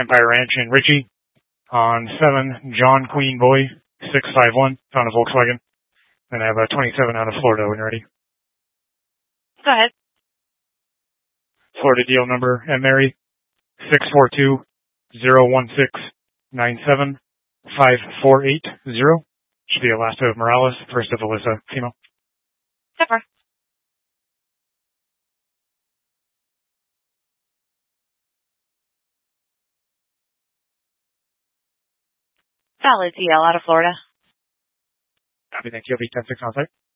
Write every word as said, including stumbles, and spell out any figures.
Empire Ranch in Ritchie. On seven, John Queen Boy, six five one, found a Volkswagen. And I have a twenty-seven out of Florida when you're ready. Go ahead. Florida deal number, and Mary, six four two, zero one six, nine seven, five four eight zero. Should be a last of Morales, first of Alyssa, female. Pepper. Valid D L out of Florida. Copy, thank you. I'll be ten six on site.